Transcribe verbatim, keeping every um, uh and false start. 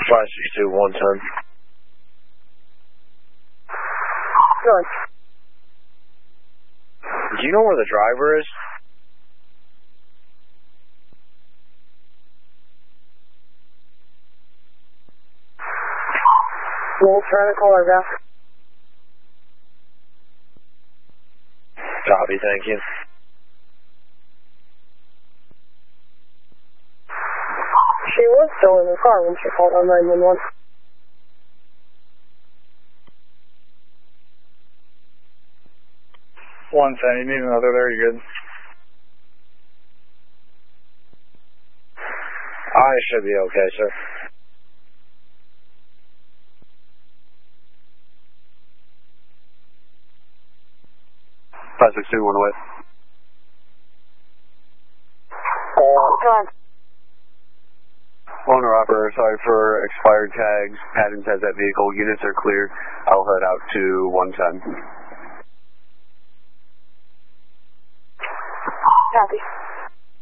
five six two, one ten. Good. Do you know where the driver is? We'll try to call her back. Copy, thank you. She was still in the car when she called on nine one one. one ten, you need another there, you good? I should be okay, sir. five six two, one away. Good. Owner operator, sorry for expired tags. Paddington has that vehicle. Units are cleared. I'll head out to one ten. Copy.